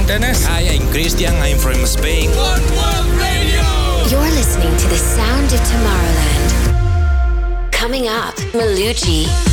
Dennis. Hi, I'm Christian. I'm from Spain. One World Radio. You're listening to the sound of Tomorrowland. Coming up, Malucci.